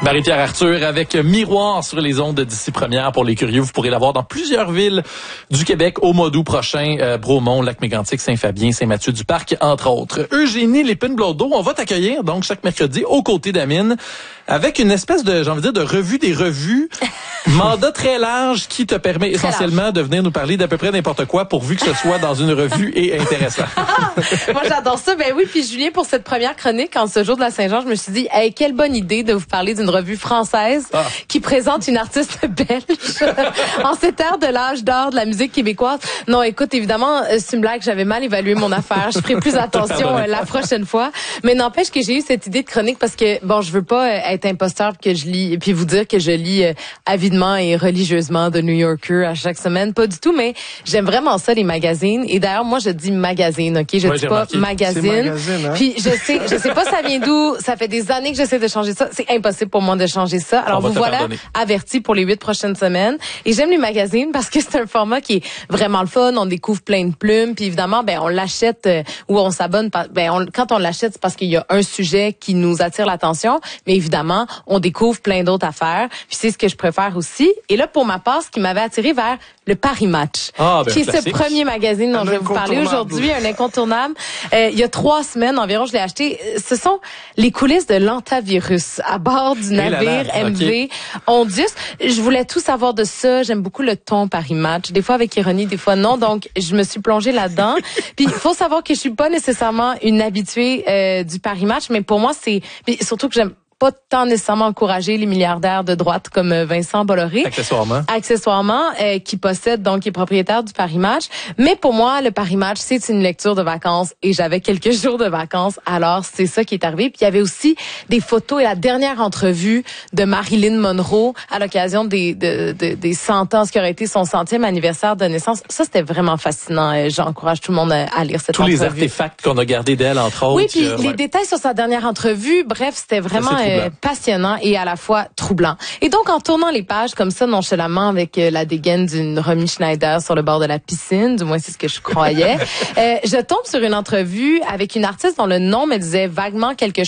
Marie-Pierre Arthur avec Miroir sur les ondes d'ici première pour les curieux. Vous pourrez la voir dans plusieurs villes du Québec au mois d'août prochain. Bromont, Lac-Mégantic, Saint-Fabien, Saint-Mathieu-du-Parc, entre autres. Eugénie Lépine-Blondeau, on va t'accueillir donc chaque mercredi aux côtés d'Amine avec une espèce de, j'ai envie de dire, de revue des revues. Mandat très large qui te permet essentiellement de venir nous parler d'à peu près n'importe quoi pourvu que ce soit dans une revue et intéressant. Moi, j'adore ça. Ben oui, puis Julien, pour cette première chronique, en ce jour de la Saint-Jean, je me suis dit, hey, quelle bonne idée de vous parler d'une revue française qui présente une artiste belge en cette ère de l'âge d'or de la musique québécoise. Non, écoute, évidemment, c'est une blague, j'avais mal évalué mon affaire. Je ferai plus attention la prochaine fois. Mais n'empêche que j'ai eu cette idée de chronique parce que, bon, je veux pas être imposteur que je lis, et puis vous dire que je lis avidement et religieusement de New Yorker à chaque semaine. Pas du tout, mais j'aime vraiment ça, les magazines. Et d'ailleurs, moi, je dis magazine, OK? Je dis pas magazine. Hein? Puis je sais pas ça vient d'où. Ça fait des années que j'essaie de changer ça. C'est impossible pour moi de changer ça. Alors, vous voilà avertis pour les 8 prochaines semaines. Et j'aime les magazines parce que c'est un format qui est vraiment le fun. On découvre plein de plumes. Puis évidemment, ben, on l'achète ou on s'abonne. Quand on l'achète, c'est parce qu'il y a un sujet qui nous attire l'attention. Mais évidemment, on découvre plein d'autres affaires. Puis c'est ce que je préfère aussi. Et là, pour ma part, ce qui m'avait attiré vers le Paris Match, qui est ce premier magazine dont je vais vous parler aujourd'hui, un incontournable. Il y a 3 semaines environ, je l'ai acheté. Ce sont les coulisses de l'antavirus à bord du navire MV Ondius. Je voulais tout savoir de ça. J'aime beaucoup le ton Paris Match, des fois avec ironie, des fois non. Donc, je me suis plongée là-dedans. Puis, il faut savoir que je suis pas nécessairement une habituée du Paris Match, mais pour moi, c'est... Puis surtout que j'aime pas tant nécessairement encourager les milliardaires de droite comme Vincent Bolloré. Accessoirement, qui possède, donc, qui est propriétaire du Paris Match. Mais pour moi, le Paris Match, c'est une lecture de vacances et j'avais quelques jours de vacances. Alors, c'est ça qui est arrivé. Puis, il y avait aussi des photos et la dernière entrevue de Marilyn Monroe à l'occasion des 100 ans, ce qui aurait été son 100e anniversaire de naissance. Ça, c'était vraiment fascinant. J'encourage tout le monde à lire cette entrevue. Tous les artefacts qu'on a gardés d'elle, entre autres. Oui, puis les détails sur sa dernière entrevue. Bref, c'était vraiment passionnant et à la fois troublant. Et donc, en tournant les pages comme ça, nonchalamment, avec la dégaine d'une Romy Schneider sur le bord de la piscine, du moins c'est ce que je croyais, je tombe sur une entrevue avec une artiste dont le nom me disait vaguement quelque chose.